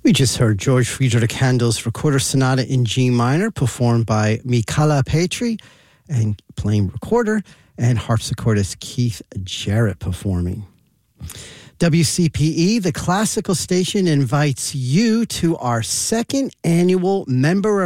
We just heard George Friedrich Handel's Recorder Sonata in G minor, performed by Michala Petri, and playing recorder, and harpsichordist Keith Jarrett performing. WCPE, the classical station, invites you to our second annual member